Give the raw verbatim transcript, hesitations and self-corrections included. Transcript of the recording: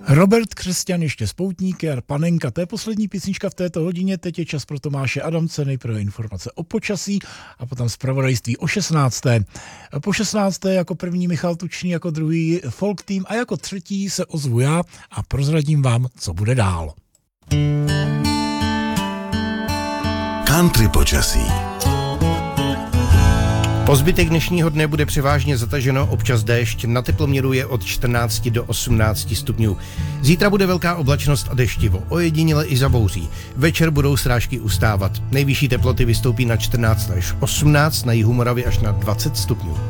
Robert Křesťan ještě z Poutníky a Panenka. To je poslední písnička v této hodině. Teď je čas pro Tomáše Adamce. Nejprve informace o počasí a potom zpravodajství o šestnácté. Po šestnácté jako první Michal Tučný, jako druhý Folk Team a jako třetí se ozvu já a prozradím vám, co bude dál. Country počasí. Po zbytek dnešního dne bude převážně zataženo, občas déšť, na teploměru je od čtrnácti do osmnácti stupňů. Zítra bude velká oblačnost a deštivo, ojediněle i zabouří. Večer budou srážky ustávat. Nejvyšší teploty vystoupí na čtrnáct až osmnáct, na jihu Moravy až na dvacet stupňů.